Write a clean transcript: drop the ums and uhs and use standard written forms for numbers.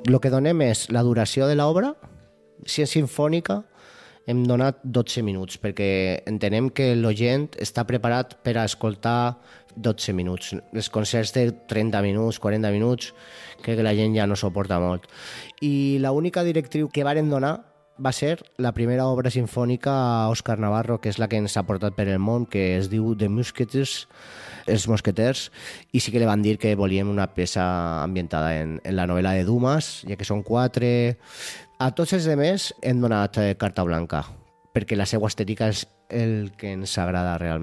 El que donem és la duració de l'obra. Si és sinfònica, hem donat 12 minuts, perquè entenem que l'oient està preparat per a escoltar 12 minuts. Els concerts de 30 minuts, 40 minuts, crec que la gent ja no suporta molt. I l'única directriu que varen donar va ser la primera obra sinfònica a Òscar Navarro, que és la que ens ha portat per el món, que es diu The Musketeers, els mosqueters, i sí que li van dir que volíem una peça ambientada en la novel·la de Dumas, ja que són 4. A tots els demés hem donat carta blanca, perquè la seva estètica és el que ens agrada realment.